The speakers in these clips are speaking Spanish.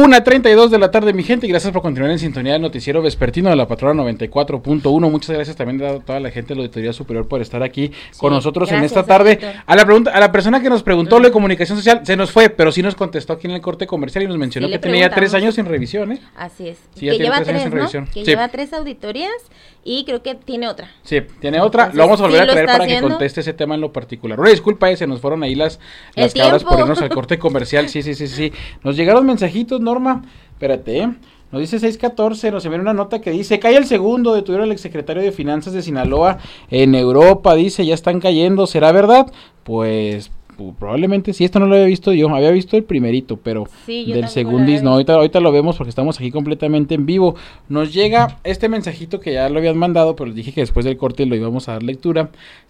1:32 de la tarde, mi gente, y gracias por continuar en sintonía del noticiero vespertino de la Patrona 94.1. Muchas gracias también a toda la gente de la Auditoría Superior por estar aquí con nosotros en esta tarde. A la persona que nos preguntó lo de comunicación social, se nos fue, pero sí nos contestó aquí en el corte comercial y nos mencionó que tenía 3 años en revisión, ¿eh? Así es. Sí, que lleva 3 años en ¿no? revisión. Que lleva 3 auditorías y creo que tiene otra. Sí, tiene otra. Entonces, lo vamos a volver a traer para que conteste ese tema en lo particular. Una disculpa, se nos fueron ahí las cabras por irnos al corte comercial. Sí. Nos llegaron mensajitos, Norma. Espérate, Nos dice 614, nos envió una nota que dice: cae el segundo, detuvieron al exsecretario de Finanzas de Sinaloa en Europa, dice, ya están cayendo, ¿será verdad? Pues probablemente sí, esto no lo había visto yo, había visto el primerito, pero sí, del segundis no, ahorita lo vemos porque estamos aquí completamente en vivo. Nos llega este mensajito que ya lo habían mandado, pero les dije que después del corte lo íbamos a dar lectura.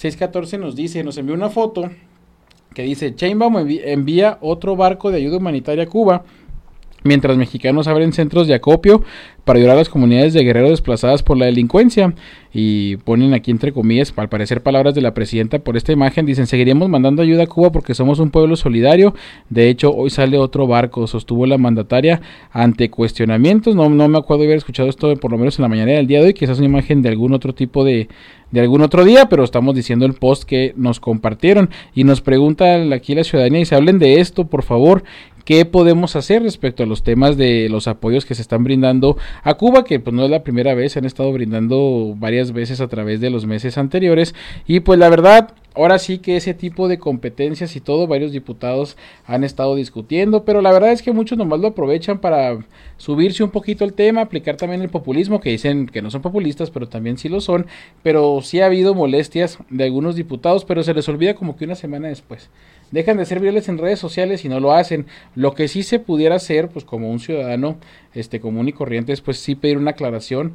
614 nos dice, nos envió una foto que dice: Sheinbaum envía otro barco de ayuda humanitaria a Cuba, mientras mexicanos abren centros de acopio para ayudar a las comunidades de Guerrero desplazadas por la delincuencia. Y ponen aquí entre comillas, al parecer palabras de la presidenta por esta imagen, dicen: seguiremos mandando ayuda a Cuba porque somos un pueblo solidario. De hecho, hoy sale otro barco, sostuvo la mandataria ante cuestionamientos. No me acuerdo de haber escuchado esto por lo menos en la mañana del día de hoy, quizás una imagen de algún otro tipo de algún otro día, pero estamos diciendo el post que nos compartieron. Y nos pregunta aquí la ciudadanía, y se hablen de esto, por favor. ¿Qué podemos hacer respecto a los temas de los apoyos que se están brindando a Cuba? Que pues no es la primera vez, se han estado brindando varias veces a través de los meses anteriores. Y pues la verdad, ahora sí que ese tipo de competencias y todo, varios diputados han estado discutiendo, pero la verdad es que muchos nomás lo aprovechan para subirse un poquito el tema, aplicar también el populismo, que dicen que no son populistas, pero también sí lo son. Pero sí ha habido molestias de algunos diputados, pero se les olvida como que una semana después. Dejan de ser virales en redes sociales y no lo hacen. Lo que sí se pudiera hacer, pues como un ciudadano común y corriente, es pues sí pedir una aclaración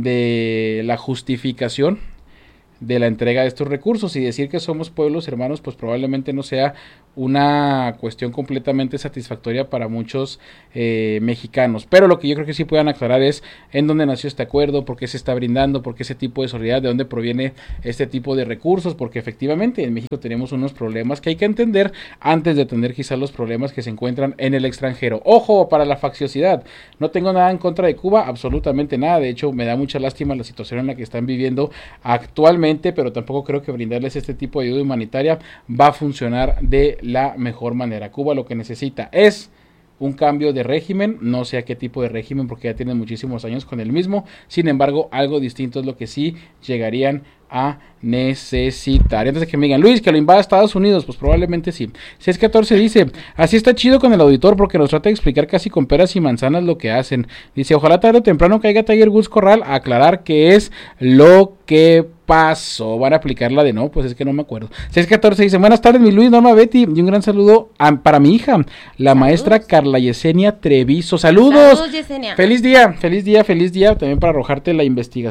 de la justificación de la entrega de estos recursos, y decir que somos pueblos hermanos pues probablemente no sea una cuestión completamente satisfactoria para muchos mexicanos, pero lo que yo creo que sí puedan aclarar es en dónde nació este acuerdo, por qué se está brindando, por qué ese tipo de solidaridad, de dónde proviene este tipo de recursos, porque efectivamente en México tenemos unos problemas que hay que entender antes de atender quizás los problemas que se encuentran en el extranjero. Ojo para la facciosidad, no tengo nada en contra de Cuba, absolutamente nada, de hecho me da mucha lástima la situación en la que están viviendo actualmente, pero tampoco creo que brindarles este tipo de ayuda humanitaria va a funcionar de la mejor manera. Cuba lo que necesita es un cambio de régimen, no sé a qué tipo de régimen porque ya tienen muchísimos años con el mismo, sin embargo algo distinto es lo que sí llegarían a necesitar. Antes de que me digan: Luis, que lo invada Estados Unidos, pues probablemente sí. 614 dice: así está chido con el auditor porque nos trata de explicar casi con peras y manzanas lo que hacen. Dice: ojalá tarde o temprano caiga Tiger Woods Corral a aclarar qué es lo que pasó. Van a aplicar la de no, pues es que no me acuerdo. 614 dice: buenas tardes, mi Luis, Norma, Betty, y un gran saludo para mi hija, la maestra Carla Yesenia Treviso. Saludos Yesenia. Feliz día también para arrojarte la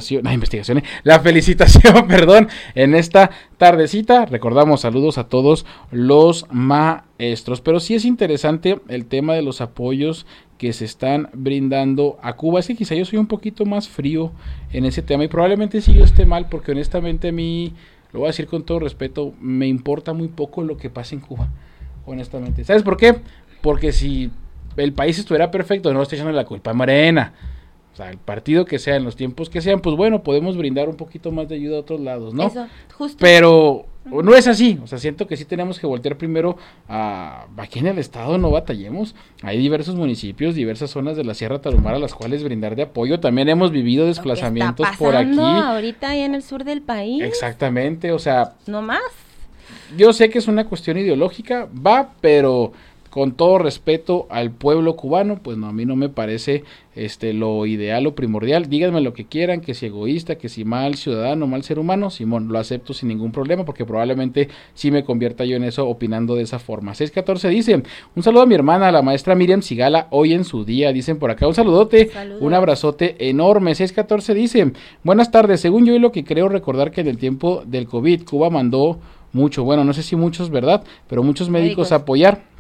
felicitación, perdón, en esta tardecita. Recordamos, saludos a todos los maestros. Pero sí es interesante el tema de los apoyos que se están brindando a Cuba. Es que quizá yo soy un poquito más frío en ese tema y probablemente sí yo esté mal, porque honestamente a mí, lo voy a decir con todo respeto, me importa muy poco lo que pasa en Cuba, honestamente. ¿Sabes por qué? Porque si el país estuviera perfecto, no estoy echando la culpa a Morena, o sea, el partido que sea, en los tiempos que sean, pues bueno, podemos brindar un poquito más de ayuda a otros lados, ¿no? Eso, justo. Pero no es así, o sea, siento que sí tenemos que voltear primero aquí en el estado, no batallemos. Hay diversos municipios, diversas zonas de la Sierra Tarahumara a las cuales brindar de apoyo. También hemos vivido desplazamientos por aquí. Ahorita ahí en el sur del país. Exactamente, o sea. No más. Yo sé que es una cuestión ideológica, pero con todo respeto al pueblo cubano, pues no, a mí no me parece lo ideal, lo primordial. Díganme lo que quieran, que si egoísta, que si mal ciudadano, mal ser humano, Simón, lo acepto sin ningún problema, porque probablemente sí me convierta yo en eso, opinando de esa forma. 614 dice: un saludo a mi hermana, la maestra Miriam Sigala, hoy en su día, dicen por acá, un saludote. Saludos. Un abrazote enorme. 614 dice: buenas tardes, según yo y lo que creo recordar que en el tiempo del COVID, Cuba mandó mucho, bueno, no sé si muchos, ¿verdad? Pero muchos médicos a apoyar.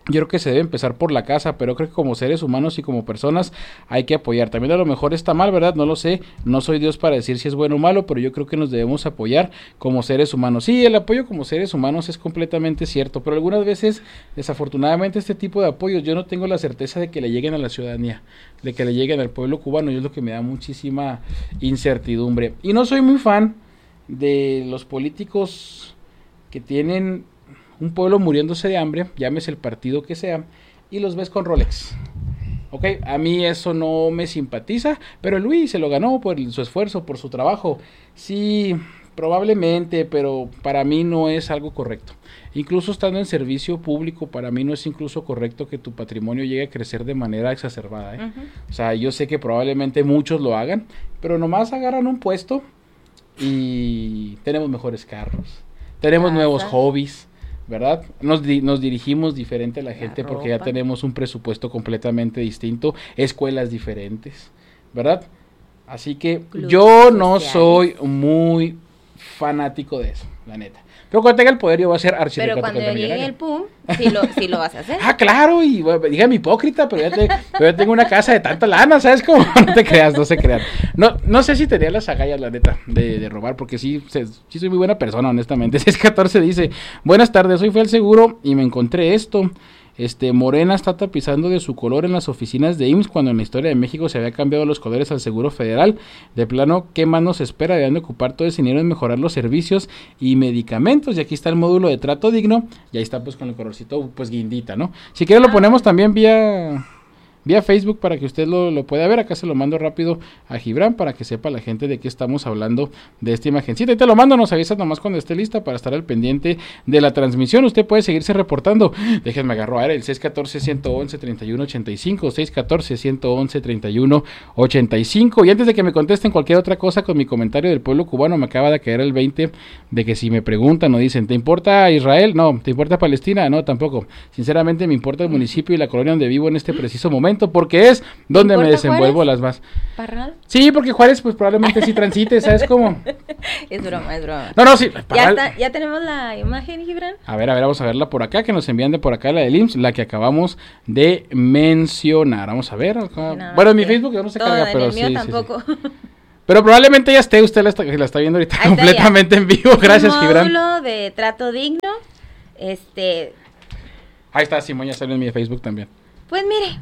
Yo creo que se debe empezar por la casa, pero creo que como seres humanos y como personas hay que apoyar. También a lo mejor está mal, ¿verdad? No lo sé, no soy Dios para decir si es bueno o malo, pero yo creo que nos debemos apoyar como seres humanos. Sí, el apoyo como seres humanos es completamente cierto, pero algunas veces, desafortunadamente, este tipo de apoyos yo no tengo la certeza de que le lleguen a la ciudadanía, de que le lleguen al pueblo cubano, y es lo que me da muchísima incertidumbre. Y no soy muy fan de los políticos que tienen un pueblo muriéndose de hambre, llámese el partido que sea, y los ves con Rolex. Ok, a mí eso no me simpatiza, pero Luis se lo ganó por su esfuerzo, por su trabajo. Sí, probablemente, pero para mí no es algo correcto. Incluso estando en servicio público, para mí no es incluso correcto que tu patrimonio llegue a crecer de manera exacerbada, ¿eh? Uh-huh. O sea, yo sé que probablemente muchos lo hagan, pero nomás agarran un puesto y tenemos mejores carros, tenemos nuevos hobbies, ¿verdad? Nos dirigimos diferente a la gente porque ya tenemos un presupuesto completamente distinto, escuelas diferentes, ¿verdad? Así que yo no soy muy fanático de eso, la neta. Pero cuando tenga el poder yo voy a ser archirecata. Pero cuando llegue el PUM, sí lo vas a hacer. Claro, y dígame hipócrita, pero ya tengo una casa de tanta lana, ¿sabes cómo? No te creas, no se crean. No sé si tenía las agallas, la neta, de robar, porque sí soy muy buena persona, honestamente. 614 dice, buenas tardes, hoy fui al seguro y me encontré esto. Morena está tapizando de su color en las oficinas de IMSS cuando en la historia de México se había cambiado los colores al Seguro Federal. De plano, ¿qué más nos espera? Deben de ocupar todo ese dinero en mejorar los servicios y medicamentos. Y aquí está el módulo de trato digno. Y ahí está pues con el colorcito pues guindita, ¿no? Si quiere lo ponemos también vía Facebook para que usted lo pueda ver. Acá se lo mando rápido a Gibran para que sepa la gente de qué estamos hablando de esta imagencita. Y te lo mando, nos avisas nomás cuando esté lista para estar al pendiente de la transmisión. Usted puede seguirse reportando. Déjenme agarrar el 614-111-3185, 614-111-3185. Y antes de que me contesten cualquier otra cosa con mi comentario del pueblo cubano, me acaba de caer el 20 de que si me preguntan o dicen, ¿te importa Israel? No. ¿Te importa Palestina? No, tampoco. Sinceramente me importa el municipio y la colonia donde vivo en este preciso momento, porque es donde me desenvuelvo Juárez? Las más. ¿Parral? Sí, porque Juárez pues probablemente sí transite, ¿sabes cómo? Es broma. No, sí. ¿Ya tenemos la imagen, Gibran? A ver, vamos a verla por acá, que nos envían de por acá la del IMSS, la que acabamos de mencionar. Vamos a ver. Bueno, en mi Facebook ya no se carga, pero sí. Tampoco. Sí. Pero probablemente ya esté, usted la está viendo ahorita completamente en vivo. Gracias, Gibran. Módulo de trato digno. Ahí está, Simón, ya salió en mi Facebook también. Pues mire.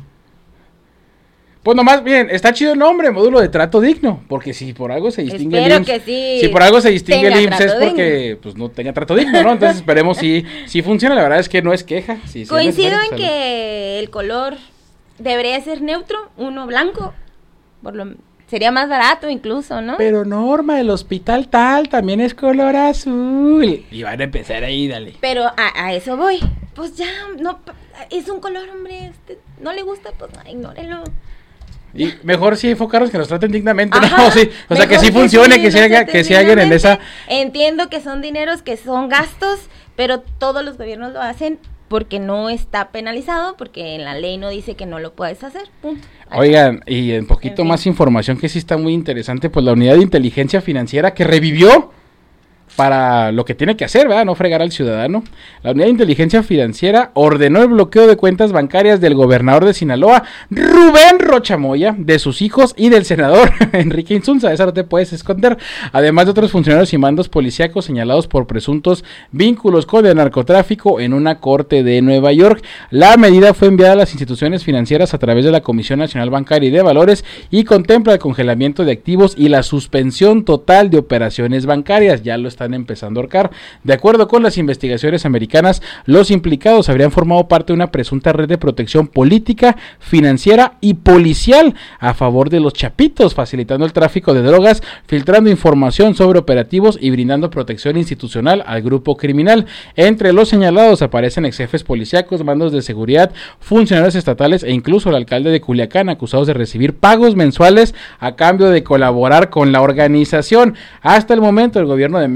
Pues nomás, bien, está chido el nombre, módulo de trato digno, porque si por algo se distingue el IMSS, si por algo se distingue el IMSS es porque pues no tenga trato digno, ¿no? Entonces esperemos si funciona, la verdad es que no es queja. Coincido en que el color debería ser neutro, uno blanco, sería más barato incluso, ¿no? Pero Norma, el hospital tal también es color azul. Y van a empezar ahí, dale. Pero a eso voy, pues ya, no, es un color, hombre, no le gusta, pues ignórelo. Y mejor sí enfocarnos que nos traten dignamente, ¿no? Sí, o sea, que sí funcione, que se hagan en esa... Entiendo que son dineros, que son gastos, pero todos los gobiernos lo hacen porque no está penalizado, porque en la ley no dice que no lo puedes hacer, punto. Oigan, y en poquito más información que sí está muy interesante, pues la unidad de inteligencia financiera que revivió para lo que tiene que hacer, ¿verdad? No fregar al ciudadano. La unidad de inteligencia financiera ordenó el bloqueo de cuentas bancarias del gobernador de Sinaloa, Rubén Rocha Moya, de sus hijos y del senador Enrique Insunza. Esa no te puedes esconder. Además de otros funcionarios y mandos policíacos señalados por presuntos vínculos con el narcotráfico en una corte de Nueva York. La medida fue enviada a las instituciones financieras a través de la Comisión Nacional Bancaria y de Valores y contempla el congelamiento de activos y la suspensión total de operaciones bancarias. Ya lo están empezando a ahorcar. De acuerdo con las investigaciones americanas, los implicados habrían formado parte de una presunta red de protección política, financiera y policial a favor de los chapitos, facilitando el tráfico de drogas, filtrando información sobre operativos y brindando protección institucional al grupo criminal. Entre los señalados aparecen ex jefes policíacos, mandos de seguridad, funcionarios estatales e incluso el alcalde de Culiacán, acusados de recibir pagos mensuales a cambio de colaborar con la organización. Hasta el momento, el gobierno de México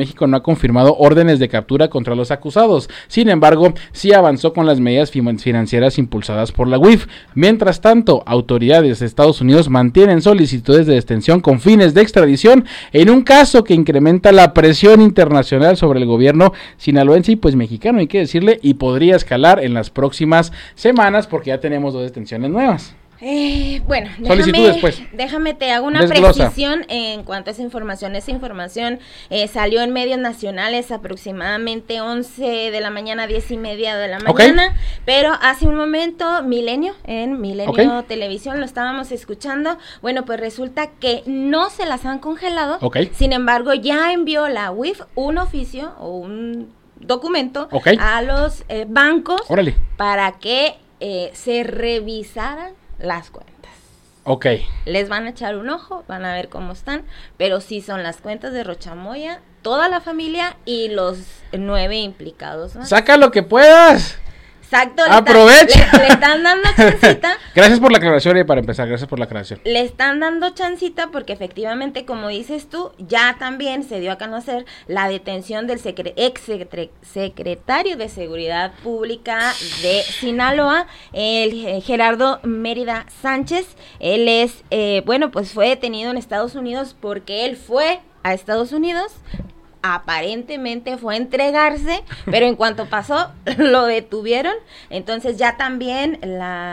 México no ha confirmado órdenes de captura contra los acusados. Sin embargo, sí avanzó con las medidas financieras impulsadas por la UIF. Mientras tanto, autoridades de Estados Unidos mantienen solicitudes de detención con fines de extradición en un caso que incrementa la presión internacional sobre el gobierno sinaloense y pues mexicano, hay que decirle, y podría escalar en las próximas semanas porque ya tenemos 2 detenciones nuevas. Bueno, déjame te hago una precisión en cuanto a esa información. Esa información salió en medios nacionales aproximadamente 11 de la mañana, 10:30 de la mañana, pero hace un momento Milenio Televisión lo estábamos escuchando. Bueno, pues resulta que no se las han congelado, sin embargo ya envió la UIF un oficio o un documento a los bancos para que se revisaran las cuentas. Les van a echar un ojo, van a ver cómo están, pero sí son las cuentas de Rochamoya, toda la familia y los 9 implicados, ¿no? ¡Saca lo que puedas! Exacto. ¡Aprovecha! Le están dando chancita. Gracias por la aclaración, para empezar, gracias por la aclaración. Le están dando chancita porque efectivamente, como dices tú, ya también se dio a conocer la detención del ex secretario de Seguridad Pública de Sinaloa, el Gerardo Mérida Sánchez. Él es, pues fue detenido en Estados Unidos porque él fue a Estados Unidos, aparentemente fue a entregarse, pero en cuanto pasó, lo detuvieron. Entonces ya también la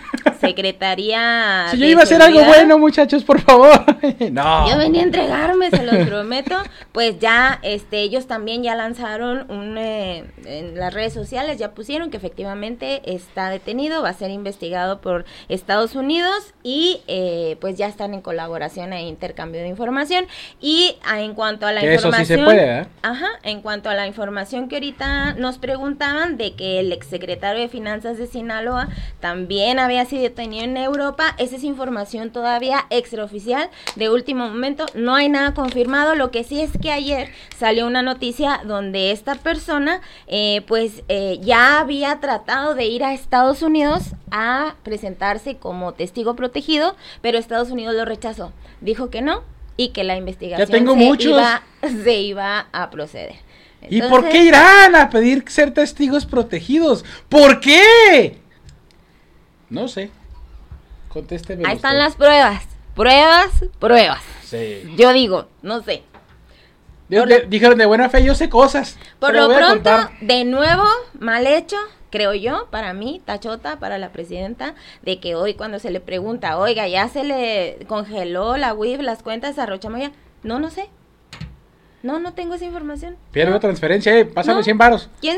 Secretaría si yo iba a hacer algo bueno, muchachos, por favor. No. Yo venía a entregarme, se los prometo. Pues ya, ellos también ya lanzaron en las redes sociales, ya pusieron que efectivamente está detenido, va a ser investigado por Estados Unidos y pues ya están en colaboración e intercambio de información. Y en cuanto a la información, eso sí se puede, ¿eh? En cuanto a la información que ahorita nos preguntaban de que el exsecretario de Finanzas de Sinaloa también había sido detenido en Europa, esa es información todavía extraoficial de último momento, no hay nada confirmado. Lo que sí es que ayer salió una noticia donde esta persona ya había tratado de ir a Estados Unidos a presentarse como testigo protegido, pero Estados Unidos lo rechazó, dijo que no y que la investigación se iba a proceder. Entonces, ¿y por qué irán a pedir ser testigos protegidos? ¿Por qué? No sé. Contésteme. Ahí están las pruebas. Pruebas. Sí. Yo digo, no sé. Dijeron de buena fe, yo sé cosas. Por lo pronto, de nuevo, mal hecho, creo yo, para mí, tachota, para la presidenta, de que hoy cuando se le pregunta, oiga, ya se le congeló la UIF, las cuentas a Rochamoya, no sé. No tengo esa información. Pierde una transferencia, pásame 100 varos. ¿Quién